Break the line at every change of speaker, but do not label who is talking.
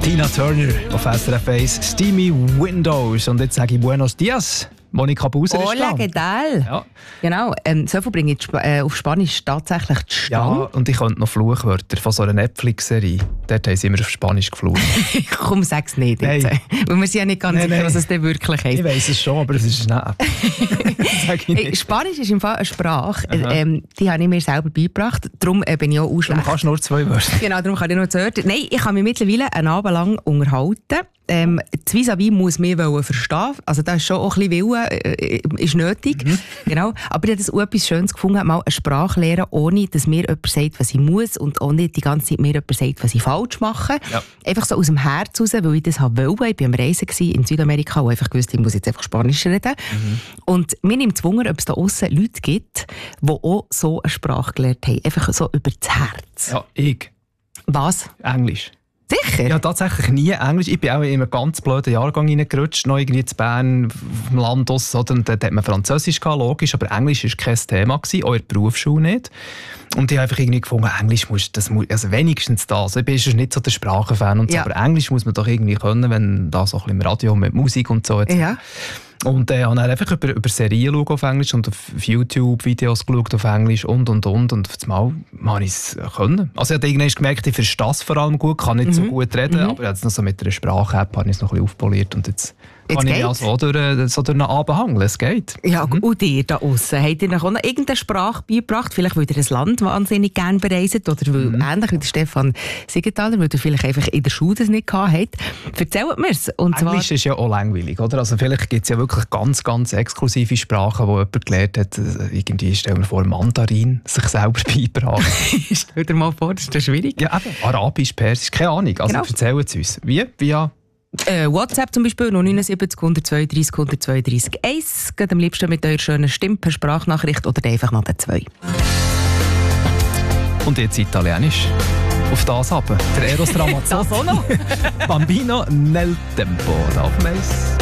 Tina Turner auf SRF 1, Steamy Windows. Und jetzt sage ich Buenos Dias. Monika Buser ist da.
Hola, ¿qué tal?
Ja.
Genau, so viel bringe ich auf Spanisch tatsächlich zustande.
Ja, und ich könnte noch Fluchwörter von so einer Netflix-Serie. Dort haben sie immer auf Spanisch geflucht.
Komm, sag's nicht jetzt.
Nein.
Weil wir sind ja nicht ganz sicher, was es denn wirklich heisst.
Ich weiss es schon, aber es ist nicht. Sag ich nicht.
Spanisch ist im Fall eine Sprache, die habe ich mir selber beigebracht. Darum bin ich auch
Du
schlecht.
kannst nur 2 Wörter.
Genau, darum kann ich noch 2 Wörter. Nein, ich kann mich mittlerweile einen Abend lang unterhalten. Das Vis-à-vis muss mich verstehen. Also da ist schon auch ein bisschen Wille, ist nötig. Genau. Aber ich habe das auch etwas Schönes gefunden, mal eine Sprache lernen, ohne dass mir jemand sagt, was ich muss und auch nicht die ganze Zeit mir jemand sagt, was ich falsch mache. Ja. Einfach so aus dem Herz raus, weil ich das wollte. Ich war am Reisen in Südamerika und einfach gewusst, ich muss jetzt einfach Spanisch reden. Und mir nimmt es Wunder, ob es da aussen Leute gibt, die auch so eine Sprache gelernt haben. Einfach so über das Herz.
Ja, ich.
Was?
Englisch.
Sicher?
Ja, tatsächlich nie Englisch. Ich bin auch in einen ganz blöden Jahrgang reingerutscht, noch irgendwie in Bern, auf dem Land aus, oder? Und dort hat man Französisch gehabt, logisch, aber Englisch war kein Thema gewesen, auch in der Berufsschule nicht. Und ich habe einfach irgendwie gefunden, Englisch also wenigstens das. Ich bin schon nicht so der Sprachenfan und so, aber Englisch muss man doch irgendwie können, wenn da so ein bisschen im Radio mit Musik und so. Jetzt.
Ja.
Und habe dann einfach über Serien geschaut auf Englisch und auf YouTube-Videos geschaut auf Englisch und. Und auf das Mal habe ich es können. Also ich habe irgendwann gemerkt, ich verstehe das vor allem gut, kann nicht so gut reden, aber jetzt noch so mit einer Sprache-App habe ich es noch ein bisschen aufpoliert und jetzt kann ich ja so durch einen Abend hangeln. Es geht.
Ja, und ihr da aussen, habt ihr noch irgendeine Sprache beigebracht? Vielleicht, weil ihr ein Land wahnsinnig gerne bereiset oder weil, ähnlich wie der Stefan Siegenthaler, weil ihr vielleicht einfach in der Schule das nicht gehabt habt. Erzählt mir es.
Englisch ist ja auch langweilig, oder? Also vielleicht gibt es ja wirklich ganz, ganz exklusive Sprachen, die jemand gelernt hat. Irgendwie, stell mir vor, Mandarin sich selber beibraten.
Stell dir mal vor, das ist schwierig.
Ja, eben. Arabisch, Persisch, keine Ahnung. Also erzählen Sie uns. Wie? Via?
WhatsApp zum Beispiel, 079 132 132 1. Geht am liebsten mit eurer schönen Stimme per Sprachnachricht oder einfach noch den 2.
Und jetzt Italienisch. Auf das aber. Der Eros Ramazzotti.
Das auch noch.
Bambino nel tempo. Auf Mais.